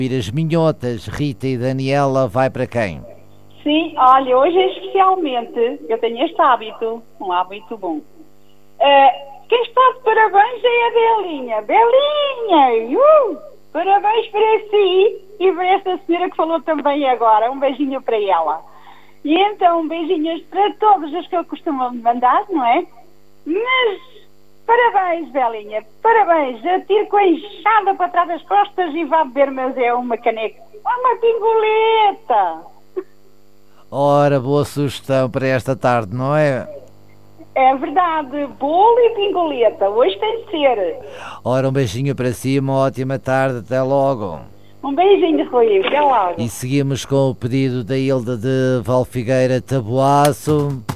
E as minhotas, Rita e Daniela, vai para quem? Sim, olha, hoje especialmente, eu tenho este hábito, um hábito bom. Quem está de parabéns é a Belinha. Belinha! Parabéns para si e para esta senhora que falou também agora. Um beijinho para ela. E então, beijinhos para todos os que eu costumo mandar, não é? Mas, parabéns, Belinha. Parabéns. Atiro com a enxada para trás das costas e vá beber, mas é uma caneca. Uma pingoleta. Ora, boa sugestão para esta tarde, não é? É verdade, bolo e pingoleta, hoje tem de ser. Ora, um beijinho para si, uma ótima tarde, até logo. Um beijinho, Rui, até logo. E seguimos com o pedido da Hilda de Valfigueira Taboaço.